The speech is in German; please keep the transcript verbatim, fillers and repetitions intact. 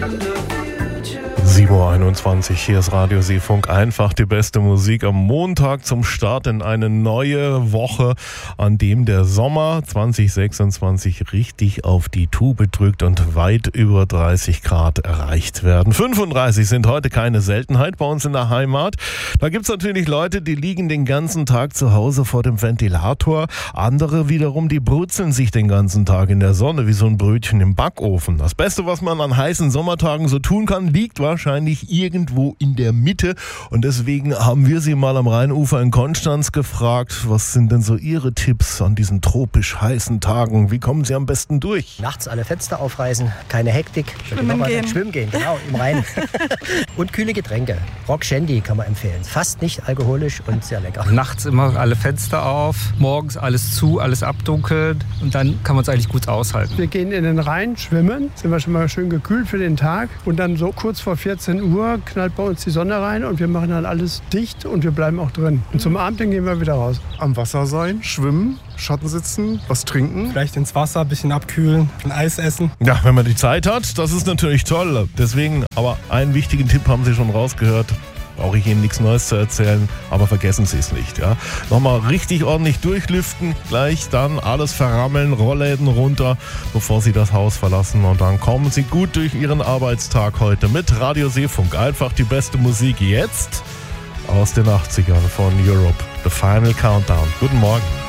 sieben Uhr einundzwanzig, hier ist Radio Seefunk, einfach die beste Musik am Montag zum Start in eine neue Woche, an dem der Sommer zwanzig sechsundzwanzig richtig auf die Tube drückt und weit über dreißig Grad erreicht werden. fünfunddreißig sind heute keine Seltenheit bei uns in der Heimat. Da gibt es natürlich Leute, die liegen den ganzen Tag zu Hause vor dem Ventilator. Andere wiederum, die brutzeln sich den ganzen Tag in der Sonne wie so ein Brötchen im Backofen. Das Beste, was man an heißen Sommertagen so tun kann, liegt wahrscheinlich wahrscheinlich irgendwo in der Mitte, und deswegen haben wir Sie mal am Rheinufer in Konstanz gefragt, was sind denn so Ihre Tipps an diesen tropisch heißen Tagen? Wie kommen Sie am besten durch? Nachts alle Fenster aufreißen, keine Hektik. Schwimmen gehen. Schwimmen gehen, genau, im Rhein. Und kühle Getränke. Rock Shandy kann man empfehlen. Fast nicht alkoholisch und sehr lecker. Nachts immer alle Fenster auf, morgens alles zu, alles abdunkeln, und dann kann man es eigentlich gut aushalten. Wir gehen in den Rhein schwimmen, sind wir schon mal schön gekühlt für den Tag, und dann so kurz vor vierzehn Uhr knallt bei uns die Sonne rein und wir machen dann alles dicht und wir bleiben auch drin. Und zum Abend dann gehen wir wieder raus. Am Wasser sein, schwimmen, Schatten sitzen, was trinken. Vielleicht ins Wasser, ein bisschen abkühlen, ein Eis essen. Ja, wenn man die Zeit hat, das ist natürlich toll. Deswegen, aber einen wichtigen Tipp haben Sie schon rausgehört. Brauche ich Ihnen nichts Neues zu erzählen, aber vergessen Sie es nicht. Ja? Nochmal richtig ordentlich durchlüften, gleich dann alles verrammeln, Rollläden runter, bevor Sie das Haus verlassen, und dann kommen Sie gut durch Ihren Arbeitstag heute mit Radio Seefunk. Einfach die beste Musik jetzt aus den achtzigern von Europe. The Final Countdown. Guten Morgen.